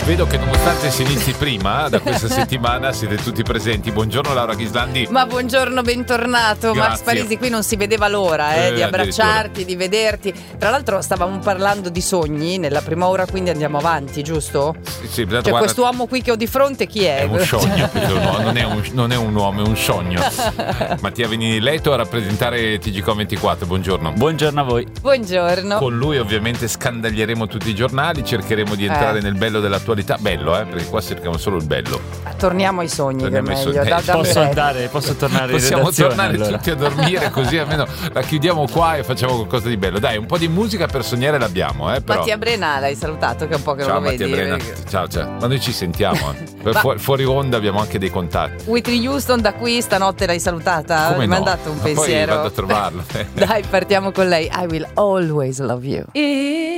Vedo che nonostante si inizi prima, da questa settimana siete tutti presenti. Buongiorno Laura Ghislandi. Ma buongiorno, bentornato. Grazie. Max Parisi, qui non si vedeva l'ora di abbracciarti, di vederti. Tra l'altro stavamo parlando di sogni nella prima ora, quindi andiamo avanti, giusto? Sì, Cioè quest'uomo qui che ho di fronte chi è? È un sogno, non è un uomo, è un sogno. Mattia Venini Leto a rappresentare TGCOM24, buongiorno. Buongiorno a voi. Buongiorno. Con lui ovviamente scandaglieremo tutti i giornali, cercheremo di entrare nel bello dell'attualità. Bello, perché qua cerchiamo solo il bello. Torniamo ai sogni, Torniamo che è ai meglio. sogni. Posso tornare in Possiamo redazione, tornare allora. tutti a dormire, così almeno la chiudiamo qua e facciamo qualcosa di bello. Dai, un po' di musica per sognare l'abbiamo, però. Mattia Brena l'hai salutato, che è un po' che Ciao non lo Mattia vedi. Brena. Ciao. Ma noi ci sentiamo. Fuori onda abbiamo anche dei contatti. Whitney Houston da qui stanotte l'hai salutata? Come Mi no? ha dato un Ma pensiero. poi vado a trovarlo. Dai, partiamo con lei. I will always love you.